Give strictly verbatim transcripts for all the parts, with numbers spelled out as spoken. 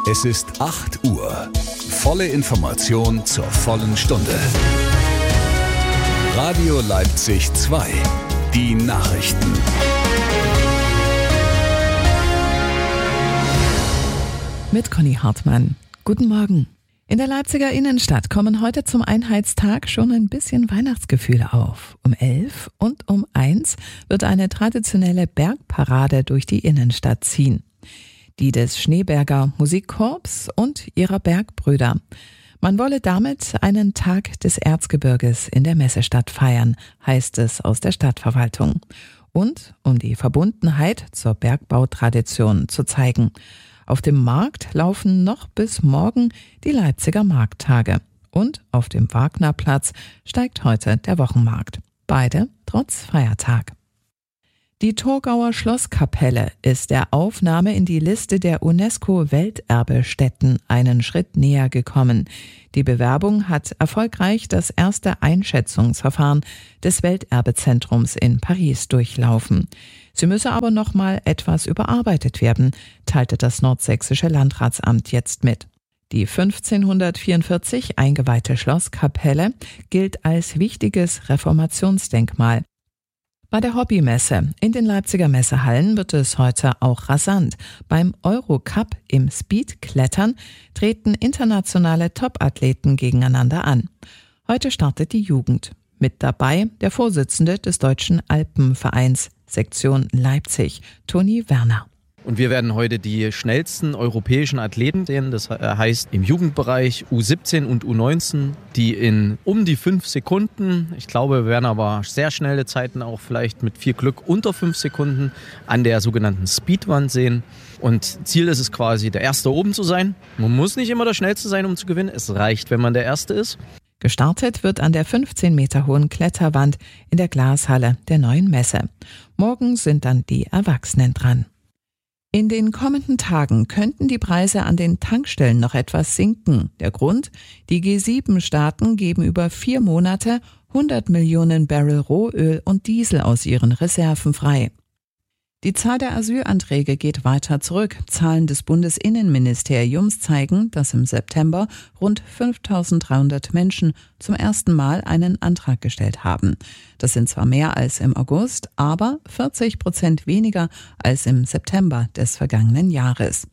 Es ist acht Uhr. Volle Information zur vollen Stunde. Radio Leipzig zwei. Die Nachrichten. Mit Conny Hartmann. Guten Morgen. In der Leipziger Innenstadt kommen heute zum Einheitstag schon ein bisschen Weihnachtsgefühle auf. Um elf und um eins wird eine traditionelle Bergparade durch die Innenstadt ziehen. Die des Schneeberger Musikkorps und ihrer Bergbrüder. Man wolle damit einen Tag des Erzgebirges in der Messestadt feiern, heißt es aus der Stadtverwaltung. Und um die Verbundenheit zur Bergbautradition zu zeigen. Auf dem Markt laufen noch bis morgen die Leipziger Markttage. Und auf dem Wagnerplatz steigt heute der Wochenmarkt. Beide trotz Feiertag. Die Torgauer Schlosskapelle ist der Aufnahme in die Liste der UNESCO-Welterbestätten einen Schritt näher gekommen. Die Bewerbung hat erfolgreich das erste Einschätzungsverfahren des Welterbezentrums in Paris durchlaufen. Sie müsse aber noch mal etwas überarbeitet werden, teilte das nordsächsische Landratsamt jetzt mit. Die fünfzehnhundertvierundvierzig eingeweihte Schlosskapelle gilt als wichtiges Reformationsdenkmal. Bei der Hobbymesse in den Leipziger Messehallen wird es heute auch rasant. Beim Eurocup im Speedklettern treten internationale Topathleten gegeneinander an. Heute startet die Jugend. Mit dabei der Vorsitzende des Deutschen Alpenvereins Sektion Leipzig, Toni Werner. Und wir werden heute die schnellsten europäischen Athleten sehen. Das heißt im Jugendbereich U siebzehn und U neunzehn, die in um die fünf Sekunden, ich glaube, wir werden aber sehr schnelle Zeiten auch vielleicht mit viel Glück unter fünf Sekunden an der sogenannten Speedwand sehen. Und Ziel ist es quasi, der Erste oben zu sein. Man muss nicht immer der Schnellste sein, um zu gewinnen. Es reicht, wenn man der Erste ist. Gestartet wird an der fünfzehn Meter hohen Kletterwand in der Glashalle der neuen Messe. Morgen sind dann die Erwachsenen dran. In den kommenden Tagen könnten die Preise an den Tankstellen noch etwas sinken. Der Grund? Die G sieben Staaten geben über vier Monate hundert Millionen Barrel Rohöl und Diesel aus ihren Reserven frei. Die Zahl der Asylanträge geht weiter zurück. Zahlen des Bundesinnenministeriums zeigen, dass im September rund fünftausenddreihundert Menschen zum ersten Mal einen Antrag gestellt haben. Das sind zwar mehr als im August, aber vierzig Prozent weniger als im September des vergangenen Jahres.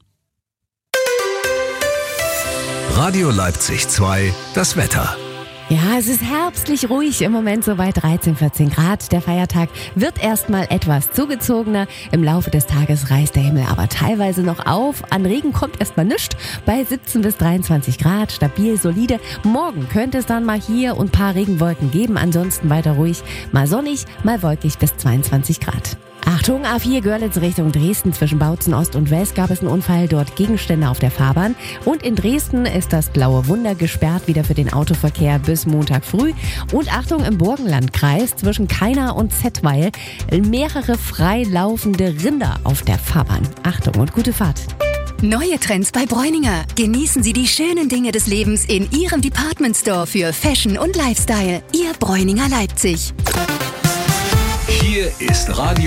Radio Leipzig zwei, das Wetter. Ja, es ist herbstlich ruhig im Moment, so bei dreizehn, vierzehn Grad. Der Feiertag wird erstmal etwas zugezogener. Im Laufe des Tages reißt der Himmel aber teilweise noch auf. An Regen kommt erstmal nichts. Bei siebzehn bis dreiundzwanzig Grad, stabil, solide. Morgen könnte es dann mal hier und ein paar Regenwolken geben. Ansonsten weiter ruhig, mal sonnig, mal wolkig bis zweiundzwanzig Grad. Achtung, A vier Görlitz Richtung Dresden, zwischen Bautzen Ost und West gab es einen Unfall, dort Gegenstände auf der Fahrbahn. Und in Dresden ist das Blaue Wunder gesperrt, wieder für den Autoverkehr bis Montag früh. Und Achtung, im Burgenlandkreis zwischen Kaina und Zettweil mehrere freilaufende Rinder auf der Fahrbahn. Achtung und gute Fahrt. Neue Trends bei Bräuninger. Genießen Sie die schönen Dinge des Lebens in Ihrem Department Store für Fashion und Lifestyle. Ihr Bräuninger Leipzig. Hier ist Radio